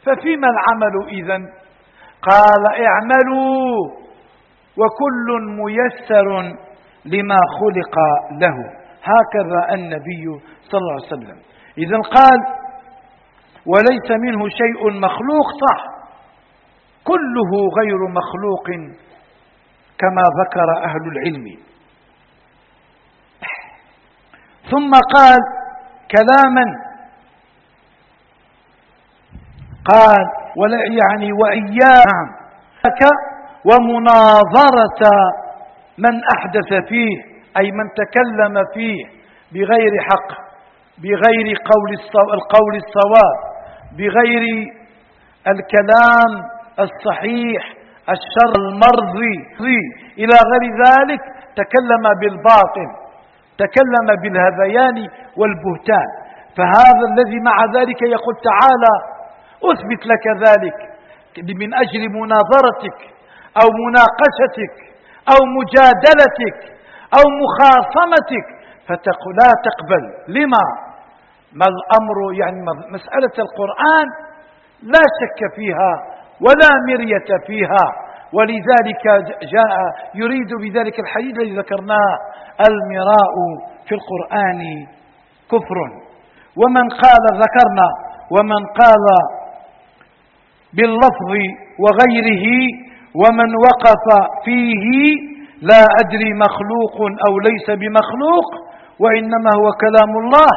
ففيما العمل إذن؟ قال اعملوا وكل ميسر لما خلق له. هكذا النبي صلى الله عليه وسلم. إذن قال وليس منه شيء مخلوق، صح، كله غير مخلوق كما ذكر أهل العلم. ثم قال كلاما، قال يعني وإياك ومناظرة من أحدث فيه، أي من تكلم فيه بغير حق، بغير القول الصواب، بغير الكلام الصحيح، الشر المرضي إلى غير ذلك، تكلم بالباطل، تكلم بالهذيان والبهتان. فهذا الذي مع ذلك يقول تعالى أثبت لك ذلك من أجل مناظرتك أو مناقشتك أو مجادلتك أو مخاصمتك، فتقول لا تقبل. لما؟ ما الأمر؟ يعني مسألة القرآن لا شك فيها ولا مرية فيها، ولذلك جاء يريد بذلك الحديث الذي ذكرناه: المراء في القرآن كفر. ومن قال ذكرنا ومن قال باللفظ وغيره ومن وقف فيه لا أدري مخلوق أو ليس بمخلوق وإنما هو كلام الله،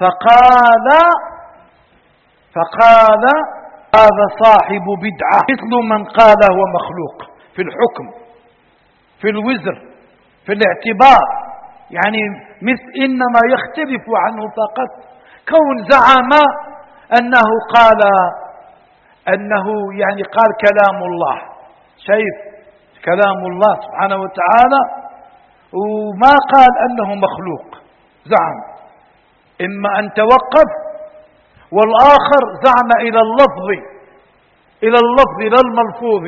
فقال هذا صاحب بدعة، مثل من قال هو مخلوق في الحكم، في الوزر، في الاعتبار، يعني إنما يختلف عنه فقط كون زعم أنه قال كلام الله، شايف كلام الله سبحانه وتعالى، وما قال أنه مخلوق، زعم إما أن توقف، والآخر زعم إلى اللفظ لا الملفوظ،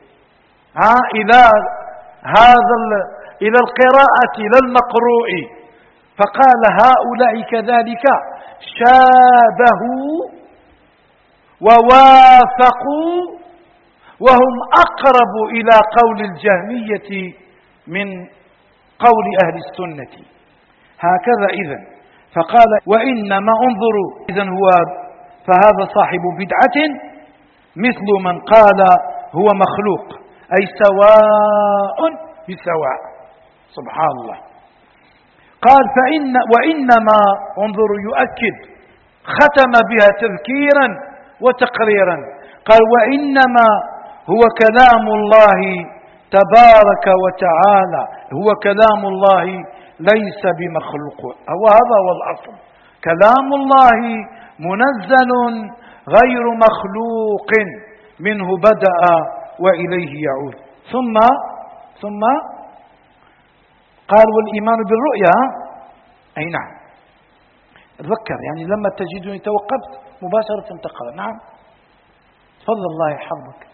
إلى القراءة لا المقروء. فقال هؤلاء كذلك شابهوا ووافقوا وهم أقرب إلى قول الجهمية من قول أهل السنة. هكذا إذن. فقال وإنما انظروا، إذن فهذا صاحب بدعة مثل من قال هو مخلوق، أي سواء بسواء. سبحان الله. قال وإنما انظروا يؤكد، ختم بها تذكيرا وتقريرا. قال وإنما هو كلام الله تبارك وتعالى، هو كلام الله ليس بمخلوق. وهذا هو الأصل، كلام الله منزل غير مخلوق، منه بدأ وإليه يعود. ثم قال والإيمان بالرؤيا. أي نعم، تذكر يعني لما تجدني توقفت مباشرة تقرأ. نعم تفضل الله يحفظك.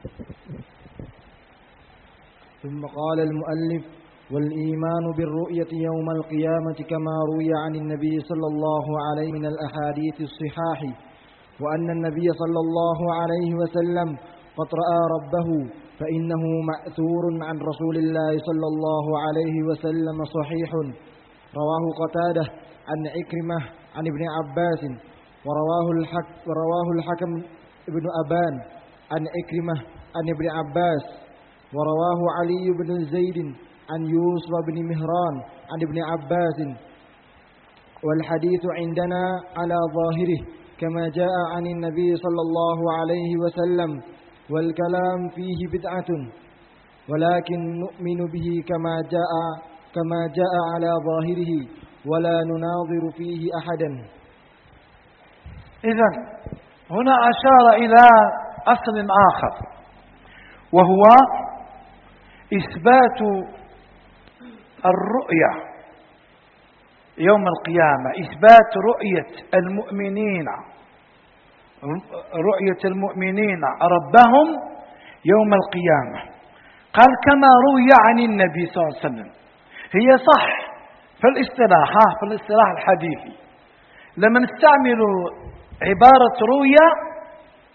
ثم قال المؤلف والإيمان بالرؤية يوم القيامة كما روي عن النبي صلى الله عليه من الأحاديث الصحاح، وأن النبي صلى الله عليه وسلم قد رأى ربه، فإنه مأثور عن رسول الله صلى الله عليه وسلم صحيح، رواه قتادة عن عكرمة عن ابن عباس، ورواه الحكم ابن أبان عن عكرمة عن ابن عباس، ورواه علي بن زيد عن يوسف بن مهران عن ابن عباس. والحديث عندنا على ظاهره كما جاء عن النبي صلى الله عليه وسلم، والكلام فيه بدعة، ولكن نؤمن به كما جاء على ظاهره، ولا نناظر فيه أحدا. إذن هنا أشار إلى أصل آخر، وهو إثبات الرؤية يوم القيامة، إثبات رؤية المؤمنين ربهم يوم القيامة. قال كما روي عن النبي صلى الله عليه وسلم. هي صح في الاصطلاح الحديثي، لما نستعمل عبارة رؤيا